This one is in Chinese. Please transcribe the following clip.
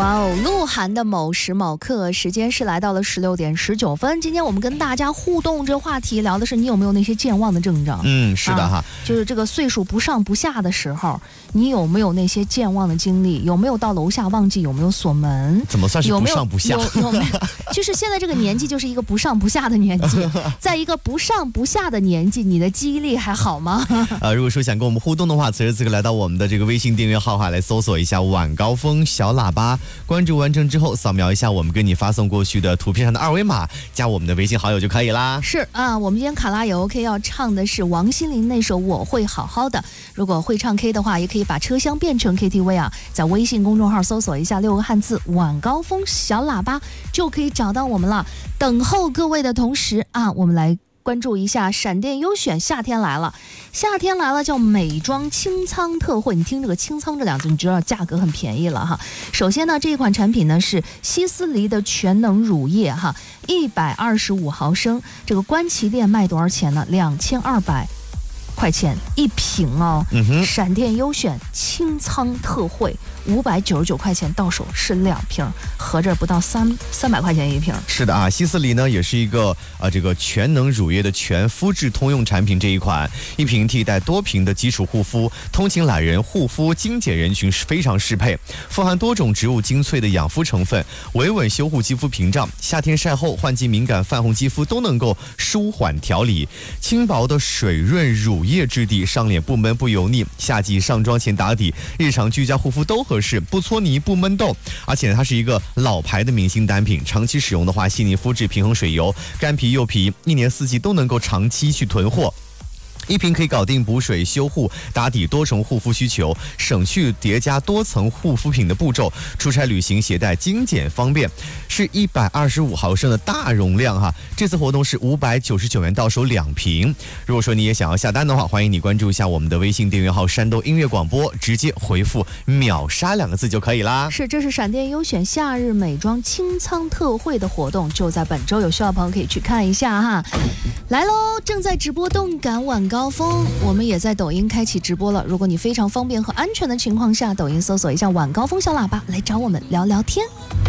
哇哦，鹿晗的某时某刻，时间是来到了16点19分。今天我们跟大家互动这话题聊的是你有没有那些健忘的症状？ 是的哈， 就是这个岁数不上不下的时候，你有没有那些健忘的经历？有没有到楼下忘记有没有锁门？ 怎么算是不上不下？ 有没有？就是现在这个年纪就是一个不上不下的年纪，在一个不上不下的年纪，你的记忆力还好吗？ 如果说想跟我们互动的话，此时此刻来到我们的这个微信订阅号来搜索一下晚高峰小喇叭，关注完成之后扫描一下我们给你发送过去的图片上的二维码，加我们的微信好友就可以啦。 是啊，我们今天卡拉也 OK 要唱的是王心凌那首我会好好的。如果会唱 K 的话，也可以把车厢变成 KTV 啊，在微信公众号搜索一下6个汉字晚高峰小喇叭就可以找到我们了。等候各位的同时啊，我们来关注一下闪电优选，夏天来了，夏天来了叫美妆清仓特惠。你听这个清仓这两字，你知道价格很便宜了哈。首先呢，这一款产品呢是希思黎的全能乳液哈，125毫升，这个官旗店卖多少钱呢？2200块钱一瓶哦。闪电优选清仓特惠，599块钱到手是2瓶，合着不到300块钱一瓶。 是的啊，希思黎呢也是一个这个全能乳液的全肤质通用产品，这一款一瓶替代多瓶的基础护肤，通勤懒人、护肤精简人群是非常适配，富含多种植物精粹的养肤成分，维稳修护肌肤屏障，夏天晒后、换季敏感、泛红肌肤都能够舒缓调理。轻薄的水润乳液质地，上脸不闷不油腻，夏季上妆前打底，日常居家护肤都合适，不搓泥不闷痘。而且它是一个老牌的明星单品，长期使用的话，细腻肤质，平衡水油，干皮幼皮，一年四季都能够长期去囤货。一瓶可以搞定补水、修护、打底多重护肤需求，省去叠加多层护肤品的步骤，出差旅行携带精简方便。是125毫升的大容量哈，这次活动是599元到手2瓶。如果说你也想要下单的话，欢迎你关注一下我们的微信订阅号山东音乐广播，直接回复秒杀2个字就可以啦。 是，这是闪电优选夏日美妆清仓特惠的活动，就在本周，有需要的朋友可以去看一下哈。来喽，正在直播动感晚高峰，我们也在抖音开启直播了。如果你非常方便和安全的情况下，抖音搜索一下晚高峰小喇叭来找我们聊聊天。